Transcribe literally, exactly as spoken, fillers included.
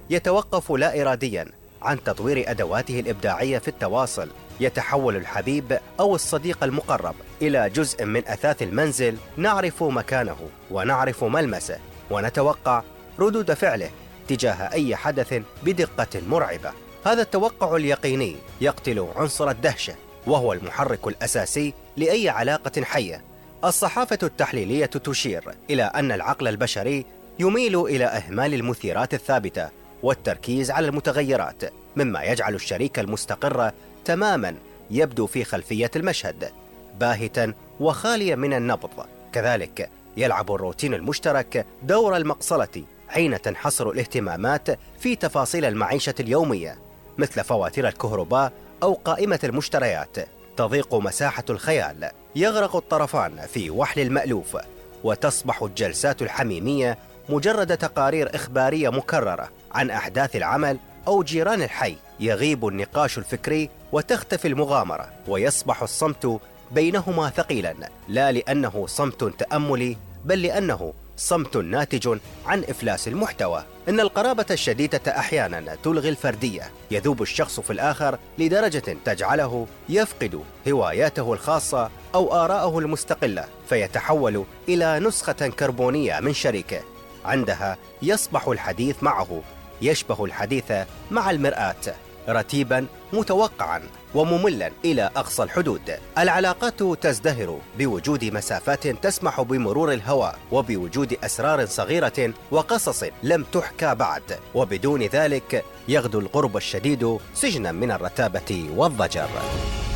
يتوقف لا إرادياً عن تطوير أدواته الإبداعية في التواصل. يتحول الحبيب أو الصديق المقرب إلى جزء من أثاث المنزل، نعرف مكانه ونعرف ملمسه ونتوقع ردود فعله تجاه أي حدث بدقة مرعبة. هذا التوقع اليقيني يقتل عنصر الدهشة، وهو المحرك الأساسي لأي علاقة حية. الصحافة التحليلية تشير إلى أن العقل البشري يميل إلى إهمال المثيرات الثابتة والتركيز على المتغيرات، مما يجعل الشريك المستقر تماماً يبدو في خلفية المشهد باهتاً وخالياً من النبض. كذلك يلعب الروتين المشترك دور المقصلة حين تنحصر الاهتمامات في تفاصيل المعيشة اليومية مثل فواتير الكهرباء أو قائمة المشتريات. تضيق مساحة الخيال، يغرق الطرفان في وحل المألوف، وتصبح الجلسات الحميمية مجرد تقارير إخبارية مكررة عن أحداث العمل أو جيران الحي. يغيب النقاش الفكري وتختفي المغامرة، ويصبح الصمت بينهما ثقيلا، لا لأنه صمت تأملي بل لأنه صمت ناتج عن إفلاس المحتوى. إن القرابة الشديدة أحيانا تلغي الفردية. يذوب الشخص في الآخر لدرجة تجعله يفقد هواياته الخاصة أو آراءه المستقلة، فيتحول إلى نسخة كربونية من شريكه. عندها يصبح الحديث معه يشبه الحديث مع المرآة، رتيباً متوقعاً ومملاً إلى أقصى الحدود. العلاقات تزدهر بوجود مسافات تسمح بمرور الهواء، وبوجود أسرار صغيرة وقصص لم تحكى بعد، وبدون ذلك يغدو القرب الشديد سجناً من الرتابة والضجر.